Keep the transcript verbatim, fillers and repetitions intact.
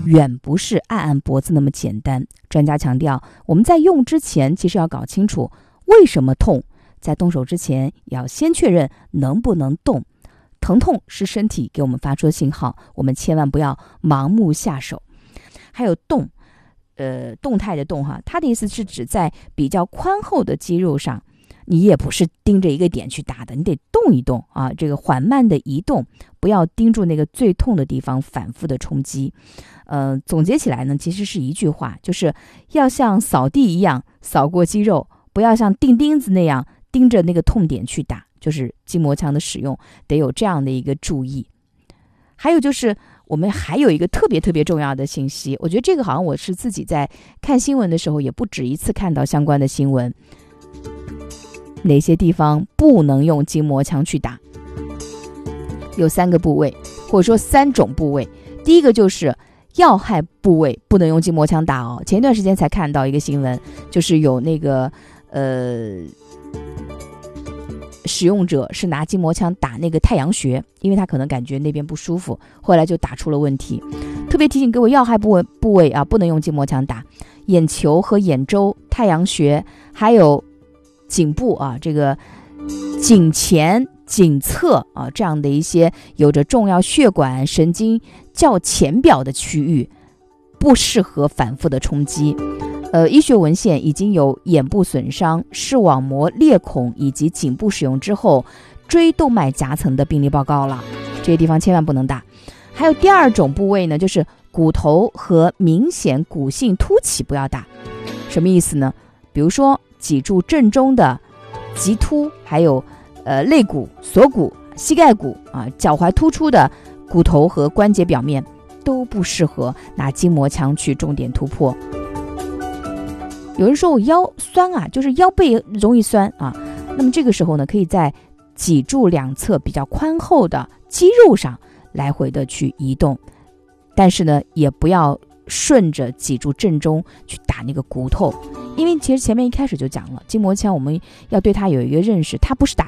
远不是按按脖子那么简单。专家强调，我们在用之前其实要搞清楚为什么痛，在动手之前也要先确认能不能动。疼痛是身体给我们发出的信号，我们千万不要盲目下手。还有动，呃，动态的动哈，它的意思是指在比较宽厚的肌肉上，你也不是盯着一个点去打的，你得动一动啊，这个缓慢的移动，不要盯住那个最痛的地方反复的冲击。呃，总结起来呢，其实是一句话，就是要像扫地一样扫过肌肉，不要像钉钉子那样盯着那个痛点去打，就是筋膜枪的使用得有这样的一个注意。还有就是我们还有一个特别特别重要的信息，我觉得这个好像我是自己在看新闻的时候也不止一次看到相关的新闻，哪些地方不能用筋膜枪去打？有三个部位，或者说三种部位。第一个就是要害部位不能用筋膜枪打哦。前一段时间才看到一个新闻，就是有那个呃使用者是拿筋膜枪打那个太阳穴，因为他可能感觉那边不舒服，后来就打出了问题。特别提醒各位，要害部位部位啊，不能用筋膜枪打。眼球和眼周、太阳穴，还有颈部啊，这个颈前、颈侧啊，这样的一些有着重要血管、神经较前表的区域，不适合反复的冲击。呃，医学文献已经有眼部损伤、视网膜裂孔以及颈部使用之后椎动脉夹层的病例报告了，这些地方千万不能打。还有第二种部位呢，就是骨头和明显骨性凸起不要打。什么意思呢？比如说脊柱正中的棘突，还有呃肋骨、锁骨、膝盖骨啊、脚踝突出的骨头和关节表面都不适合拿筋膜枪去重点突破。有人说我腰酸啊，就是腰背容易酸啊，那么这个时候呢，可以在脊柱两侧比较宽厚的肌肉上来回的去移动，但是呢，也不要顺着脊柱正中去打那个骨头，因为其实前面一开始就讲了，筋膜枪我们要对它有一个认识，它不是打